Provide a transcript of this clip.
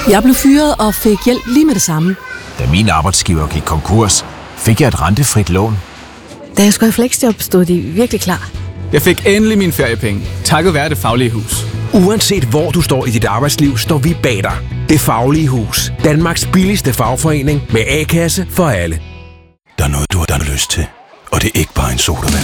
Jeg blev fyret og fik hjælp lige med det samme. Da min arbejdsgiver gik konkurs, fik jeg et rentefrit lån. Da jeg skulle i fleksjob, stod de virkelig klar. Jeg fik endelig mine feriepenge, takket være Det Faglige Hus. Uanset hvor du står i dit arbejdsliv, står vi bag dig. Det Faglige Hus. Danmarks billigste fagforening med A-kasse for alle. Der er noget, du har lyst til, og det er ikke bare en sodavand.